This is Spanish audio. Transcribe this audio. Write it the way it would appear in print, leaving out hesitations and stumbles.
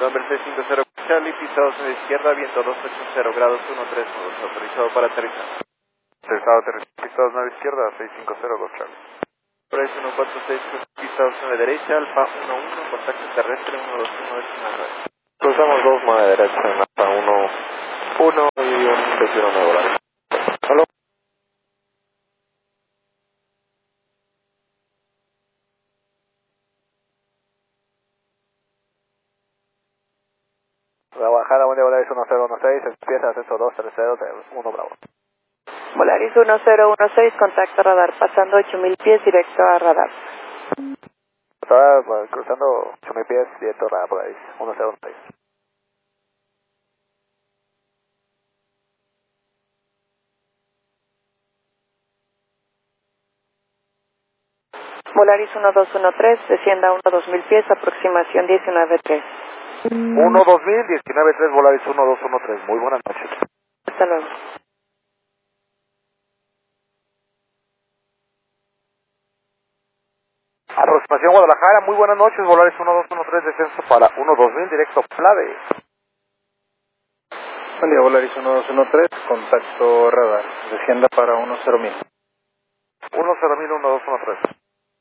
November 650 Charlie, pista 2 izquierda, viento 280 grados 13 nudos, autorizado para aterrizar. Autorizado aterrizar, pista 29 izquierda, 650 Ghost Charlie. Price 146, pista 29 derecha, Alfa 11, contacto terrestre 121 decimal 9. Cruzamos 2 9 derecha en Alfa 1 y un destino nuevo. Hello. La bajada de Volaris 1016, empieza ascenso 230, 1 Bravo. Volaris 1016, contacto radar, pasando 8000 pies directo a radar. Estaba cruzando 8000 pies, directo a radar Volaris 1016. Volaris 1213, descienda a 2000 pies, aproximación 193. 1-2000, 19-3, Volaris 1213. Muy buenas noches. Hasta luego. Aproximación Guadalajara, muy buenas noches, Volaris 1213, descenso para 1-2000, directo Plave. Buen día, Volaris 1213, contacto radar, descienda para 10.000. 10.000, 1213.